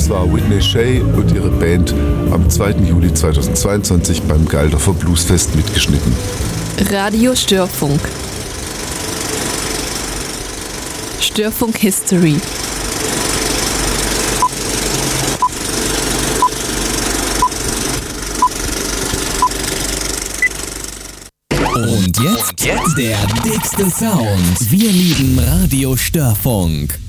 Das war Whitney Shea und ihre Band am 2. Juli 2022 beim Geildorfer Bluesfest mitgeschnitten. Radio Störfunk. Störfunk History. Und jetzt der dickste Sound. Wir lieben Radio Störfunk.